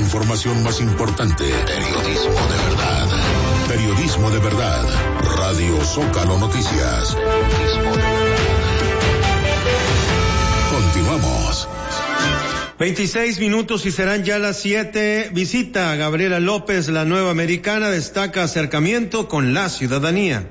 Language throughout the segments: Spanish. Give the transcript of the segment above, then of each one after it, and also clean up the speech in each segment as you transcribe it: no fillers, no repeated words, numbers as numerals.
información más importante. Periodismo de verdad. Periodismo de verdad. Radio Zócalo Noticias. Periodismo de verdad. Continuamos. 26 minutos y serán ya las 7. Visita a Gabriela López, la nueva americana, destaca acercamiento con la ciudadanía.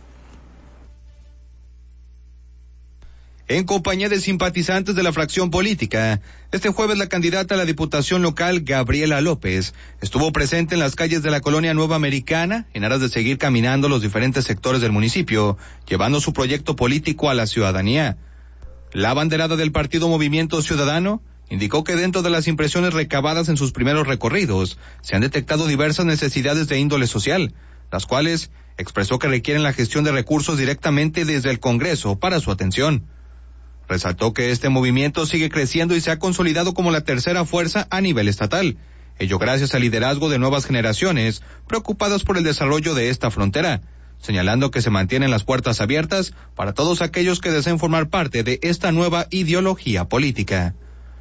En compañía de simpatizantes de la fracción política, este jueves la candidata a la diputación local, Gabriela López, estuvo presente en las calles de la colonia Nueva Americana en aras de seguir caminando los diferentes sectores del municipio, llevando su proyecto político a la ciudadanía. La abanderada del partido Movimiento Ciudadano indicó que dentro de las impresiones recabadas en sus primeros recorridos, se han detectado diversas necesidades de índole social, las cuales expresó que requieren la gestión de recursos directamente desde el Congreso para su atención. Resaltó que este movimiento sigue creciendo y se ha consolidado como la tercera fuerza a nivel estatal, ello gracias al liderazgo de nuevas generaciones preocupadas por el desarrollo de esta frontera, señalando que se mantienen las puertas abiertas para todos aquellos que deseen formar parte de esta nueva ideología política.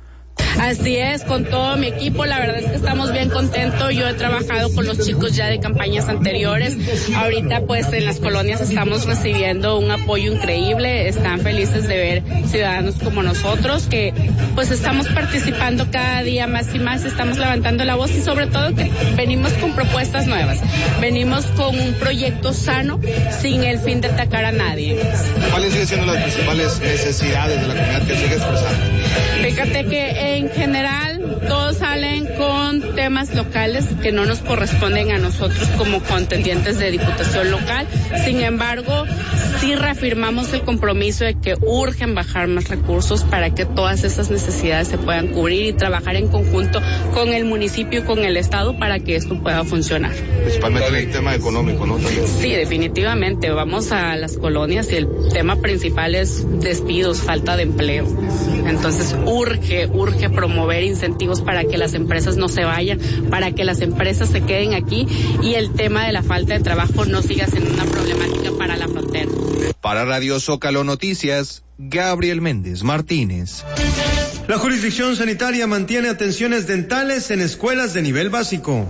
Así es, con todo mi equipo, la verdad es que estamos bien contentos. Yo he trabajado con los chicos ya de campañas anteriores. Ahorita pues en las colonias estamos recibiendo un apoyo increíble. Están felices de ver ciudadanos como nosotros que pues estamos participando cada día más y más, estamos levantando la voz y sobre todo que venimos con propuestas nuevas. Venimos con un proyecto sano sin el fin de atacar a nadie. ¿Cuáles siguen siendo las principales necesidades de la comunidad que sigue expresando? Fíjate que en general todos salen con temas locales que no nos corresponden a nosotros como contendientes de diputación local. Sin embargo, sí reafirmamos el compromiso de que urgen bajar más recursos para que todas esas necesidades se puedan cubrir y trabajar en conjunto con el municipio y con el Estado para que esto pueda funcionar. Principalmente en el tema económico, ¿no? También. Sí, definitivamente. Vamos a las colonias y el tema principal es despidos, falta de empleo. Entonces urge promover incentivos para que las empresas no se vayan, para que las empresas se queden aquí y el tema de la falta de trabajo no siga siendo una problemática para la frontera. Para Radio Zócalo Noticias, Gabriel Méndez Martínez. La jurisdicción sanitaria mantiene atenciones dentales en escuelas de nivel básico.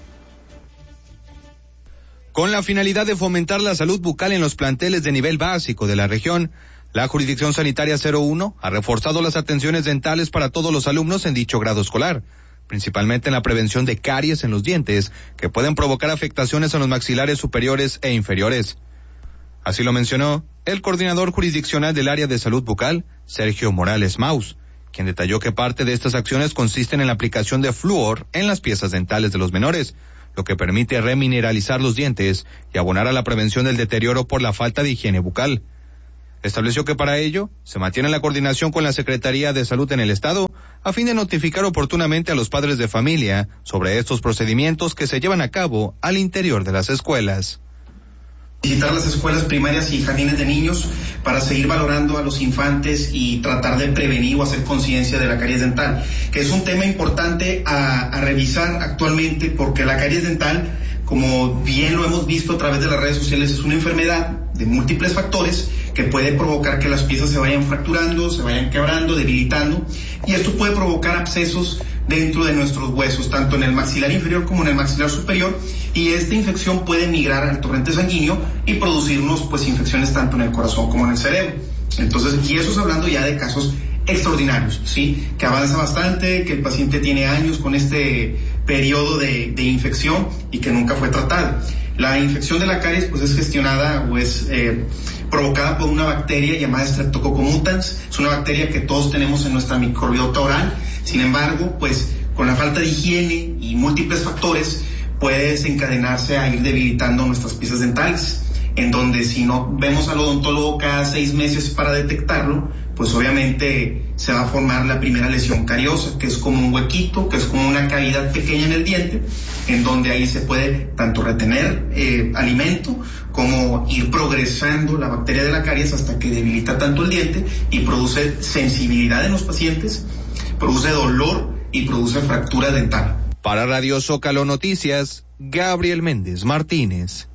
Con la finalidad de fomentar la salud bucal en los planteles de nivel básico de la región, la Jurisdicción Sanitaria 01 ha reforzado las atenciones dentales para todos los alumnos en dicho grado escolar, principalmente en la prevención de caries en los dientes, que pueden provocar afectaciones en los maxilares superiores e inferiores. Así lo mencionó el coordinador jurisdiccional del área de salud bucal, Sergio Morales Maus, quien detalló que parte de estas acciones consisten en la aplicación de flúor en las piezas dentales de los menores, lo que permite remineralizar los dientes y abonar a la prevención del deterioro por la falta de higiene bucal. Estableció que para ello se mantiene la coordinación con la Secretaría de Salud en el Estado a fin de notificar oportunamente a los padres de familia sobre estos procedimientos que se llevan a cabo al interior de las escuelas. Visitar las escuelas primarias y jardines de niños para seguir valorando a los infantes y tratar de prevenir o hacer conciencia de la caries dental, que es un tema importante a revisar actualmente porque la caries dental, como bien lo hemos visto a través de las redes sociales, es una enfermedad de múltiples factores que puede provocar que las piezas se vayan fracturando, se vayan quebrando, debilitando, y esto puede provocar abscesos dentro de nuestros huesos, tanto en el maxilar inferior como en el maxilar superior, y esta infección puede migrar al torrente sanguíneo y producirnos pues infecciones tanto en el corazón como en el cerebro. Entonces, y eso es hablando ya de casos extraordinarios, ¿sí? Que avanza bastante, que el paciente tiene años con este periodo de infección y que nunca fue tratado. La infección de la caries pues es gestionada o es provocada por una bacteria llamada Streptococcus mutans. Es una bacteria que todos tenemos en nuestra microbiota oral. Sin embargo, pues con la falta de higiene y múltiples factores puede desencadenarse a ir debilitando nuestras piezas dentales, en donde si no vemos al odontólogo cada 6 meses para detectarlo, pues obviamente se va a formar la primera lesión cariosa, que es como un huequito, que es como una cavidad pequeña en el diente, en donde ahí se puede tanto retener alimento como ir progresando la bacteria de la caries hasta que debilita tanto el diente y produce sensibilidad en los pacientes, produce dolor y produce fractura dental. Para Radio Zócalo Noticias, Gabriel Méndez Martínez.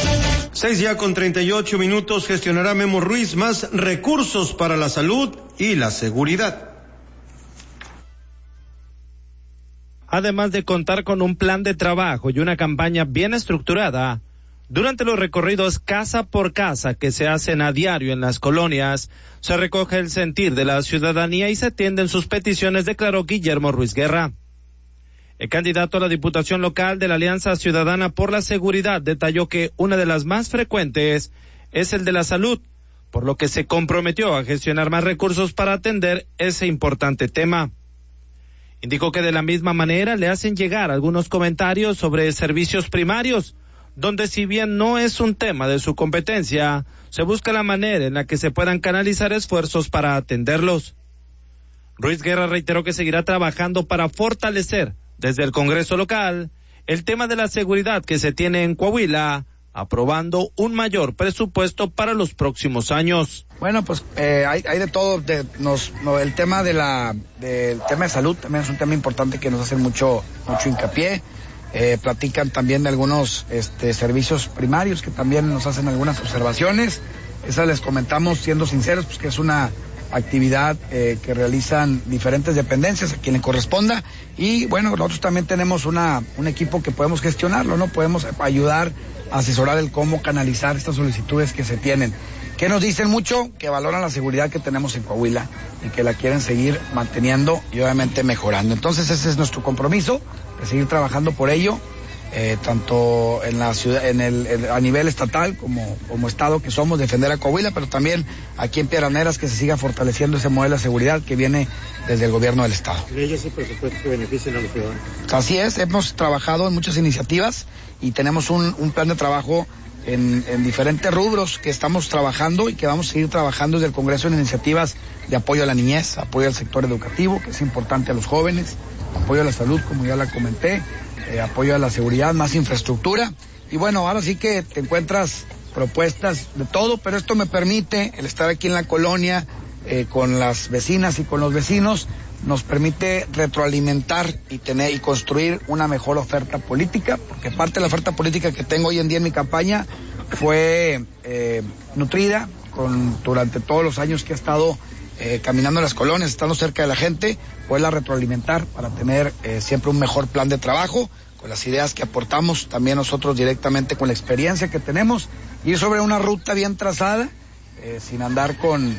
6:38 gestionará Memo Ruiz más recursos para la salud y la seguridad. además de contar con un plan de trabajo y una campaña bien estructurada. Durante los recorridos casa por casa que se hacen a diario en las colonias, se recoge el sentir de la ciudadanía y se atienden sus peticiones, declaró Guillermo Ruiz Guerra. El candidato a la Diputación Local de la Alianza Ciudadana por la Seguridad detalló que una de las más frecuentes es el de la salud, por lo que se comprometió a gestionar más recursos para atender ese importante tema. Indicó que de la misma manera le hacen llegar algunos comentarios sobre servicios primarios, donde si bien no es un tema de su competencia, se busca la manera en la que se puedan canalizar esfuerzos para atenderlos. Ruiz Guerra reiteró que seguirá trabajando para fortalecer desde el Congreso local el tema de la seguridad que se tiene en Coahuila, aprobando un mayor presupuesto para los próximos años. Bueno, pues hay de todo. El tema del tema de salud también es un tema importante que nos hacen mucho hincapié. Platican también de algunos servicios primarios que también nos hacen algunas observaciones. Esas les comentamos siendo sinceros, pues que es una actividad que realizan diferentes dependencias a quien le corresponda, y bueno, nosotros también tenemos un equipo que podemos gestionarlo, ¿no? Podemos ayudar a asesorar el cómo canalizar estas solicitudes que se tienen. ¿Qué nos dicen mucho? Que valoran la seguridad que tenemos en Coahuila y que la quieren seguir manteniendo y obviamente mejorando. Entonces ese es nuestro compromiso, de seguir trabajando por ello, tanto en la ciudad, a nivel estatal como estado que somos, defender a Coahuila, pero también aquí en Piedras Negras que se siga fortaleciendo ese modelo de seguridad que viene desde el gobierno del estado. ¿Leyes y presupuestos que beneficien a los ciudadanos? Así es, hemos trabajado en muchas iniciativas y tenemos un plan de trabajo en diferentes rubros que estamos trabajando y que vamos a seguir trabajando desde el Congreso en iniciativas de apoyo a la niñez, apoyo al sector educativo, que es importante a los jóvenes, apoyo a la salud, como ya la comenté, apoyo a la seguridad, más infraestructura. Y bueno, ahora sí que te encuentras propuestas de todo, pero esto me permite, el estar aquí en la colonia, con las vecinas y con los vecinos, nos permite retroalimentar y construir una mejor oferta política, porque parte de la oferta política que tengo hoy en día en mi campaña fue nutrida durante todos los años que he estado caminando en las colonias, estando cerca de la gente, poderla retroalimentar para tener siempre un mejor plan de trabajo, con las ideas que aportamos también nosotros directamente, con la experiencia que tenemos, ir sobre una ruta bien trazada, sin andar con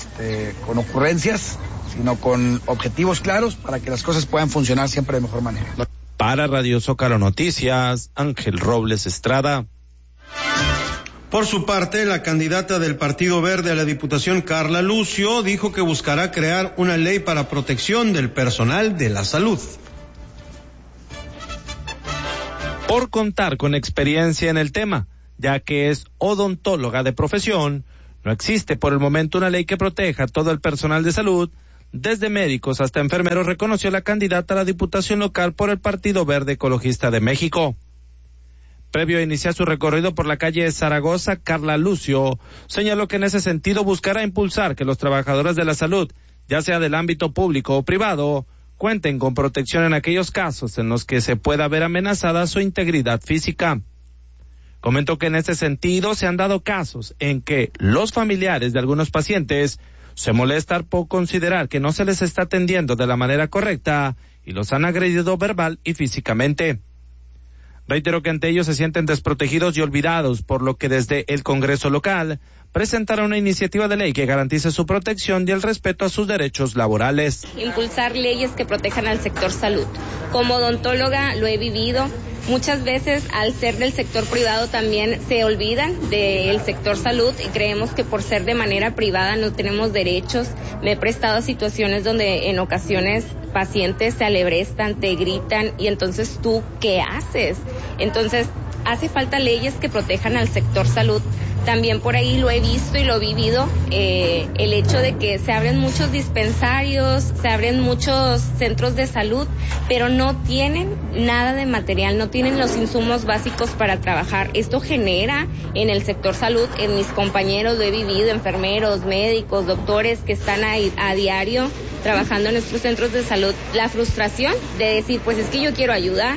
ocurrencias, sino con objetivos claros para que las cosas puedan funcionar siempre de mejor manera. Para Radio Zócalo Noticias, Ángel Robles Estrada. Por su parte, la candidata del Partido Verde a la Diputación, Carla Lucio, dijo que buscará crear una ley para protección del personal de la salud. Por contar con experiencia en el tema, ya que es odontóloga de profesión, no existe por el momento una ley que proteja a todo el personal de salud, desde médicos hasta enfermeros, reconoció la candidata a la Diputación Local por el Partido Verde Ecologista de México. Previo a iniciar su recorrido por la calle Zaragoza, Carla Lucio señaló que en ese sentido buscará impulsar que los trabajadores de la salud, ya sea del ámbito público o privado, cuenten con protección en aquellos casos en los que se pueda ver amenazada su integridad física. Comentó que en ese sentido se han dado casos en que los familiares de algunos pacientes se molestan por considerar que no se les está atendiendo de la manera correcta y los han agredido verbal y físicamente. Reiteró que ante ellos se sienten desprotegidos y olvidados, por lo que desde el Congreso local presentará una iniciativa de ley que garantice su protección y el respeto a sus derechos laborales. Impulsar leyes que protejan al sector salud. Como odontóloga lo he vivido. Muchas veces al ser del sector privado también se olvidan del sector salud y creemos que por ser de manera privada no tenemos derechos. Me he prestado a situaciones donde en ocasiones pacientes se alebrestan, te gritan y entonces ¿tú qué haces? Entonces hace falta leyes que protejan al sector salud. También por ahí lo he visto y lo he vivido, el hecho de que se abren muchos dispensarios, se abren muchos centros de salud, pero no tienen nada de material, no tienen los insumos básicos para trabajar. Esto genera en el sector salud, en mis compañeros lo he vivido, enfermeros, médicos, doctores que están ahí a diario trabajando en nuestros centros de salud, la frustración de decir, pues es que yo quiero ayudar,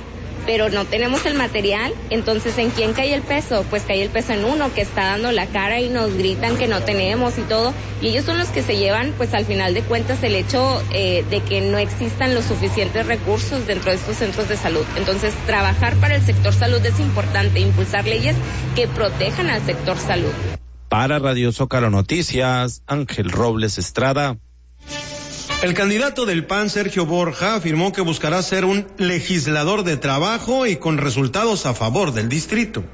pero no tenemos el material. Entonces, ¿en quién cae el peso? Pues cae el peso en uno que está dando la cara y nos gritan que no tenemos y todo, y ellos son los que se llevan, pues al final de cuentas, el hecho de que no existan los suficientes recursos dentro de estos centros de salud. Entonces, trabajar para el sector salud es importante, impulsar leyes que protejan al sector salud. Para Radio Zócalo Noticias, Ángel Robles Estrada. El candidato del PAN, Sergio Borja, afirmó que buscará ser un legislador de trabajo y con resultados a favor del distrito.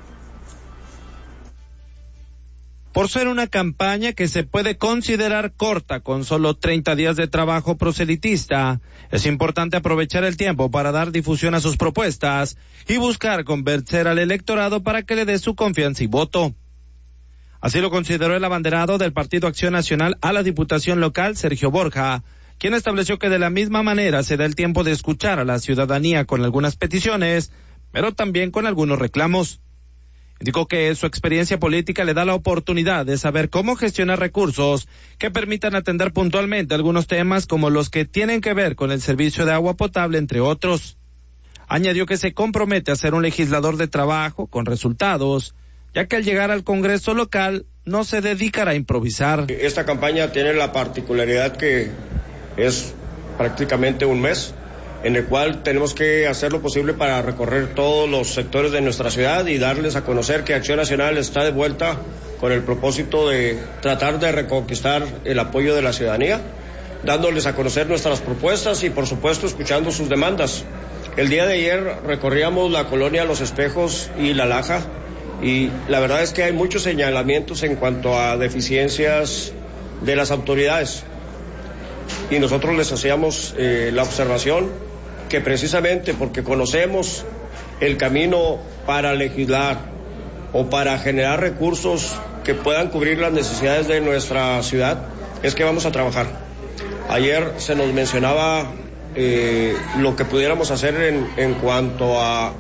Por ser una campaña que se puede considerar corta con solo 30 días de trabajo proselitista, es importante aprovechar el tiempo para dar difusión a sus propuestas y buscar convencer al electorado para que le dé su confianza y voto. Así lo consideró el abanderado del Partido Acción Nacional a la Diputación Local, Sergio Borja, quien estableció que de la misma manera se da el tiempo de escuchar a la ciudadanía con algunas peticiones, pero también con algunos reclamos. Indicó que su experiencia política le da la oportunidad de saber cómo gestionar recursos que permitan atender puntualmente algunos temas como los que tienen que ver con el servicio de agua potable, entre otros. Añadió que se compromete a ser un legislador de trabajo con resultados, ya que al llegar al Congreso local no se dedicará a improvisar. Esta campaña tiene la particularidad que es prácticamente un mes, en el cual tenemos que hacer lo posible para recorrer todos los sectores de nuestra ciudad y darles a conocer que Acción Nacional está de vuelta con el propósito de tratar de reconquistar el apoyo de la ciudadanía, dándoles a conocer nuestras propuestas y por supuesto escuchando sus demandas. El día de ayer recorríamos la colonia Los Espejos y La Laja y la verdad es que hay muchos señalamientos en cuanto a deficiencias de las autoridades y nosotros les hacíamos la observación que precisamente porque conocemos el camino para legislar o para generar recursos que puedan cubrir las necesidades de nuestra ciudad, es que vamos a trabajar. Ayer se nos mencionaba lo que pudiéramos hacer en cuanto a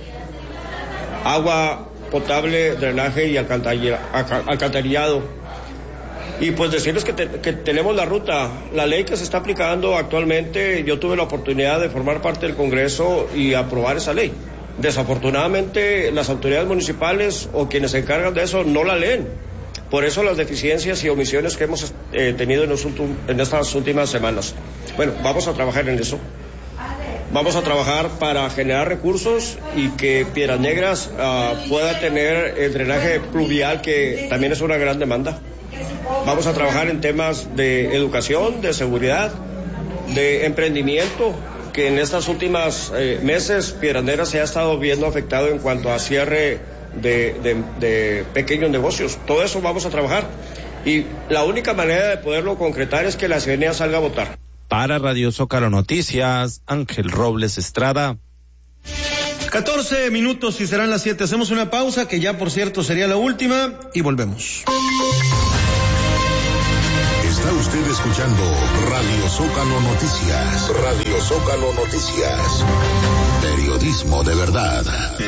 agua potable, drenaje y alcantarillado. Y pues decirles que tenemos la ruta, la ley que se está aplicando actualmente, yo tuve la oportunidad de formar parte del Congreso y aprobar esa ley. Desafortunadamente las autoridades municipales o quienes se encargan de eso no la leen. Por eso las deficiencias y omisiones que hemos tenido en estas últimas semanas. Bueno, vamos a trabajar en eso. Vamos a trabajar para generar recursos y que Piedras Negras pueda tener el drenaje pluvial, que también es una gran demanda. Vamos a trabajar en temas de educación, de seguridad, de emprendimiento, que en estas últimas meses Piedras Negras se ha estado viendo afectado en cuanto a cierre de pequeños negocios. Todo eso vamos a trabajar y la única manera de poderlo concretar es que la ciudadanía salga a votar. Para Radio Zócalo Noticias, Ángel Robles Estrada. 14 minutos y serán las 7. Hacemos una pausa que ya por cierto sería la última y volvemos. Está usted escuchando Radio Zócalo Noticias. Radio Zócalo Noticias. Periodismo de verdad.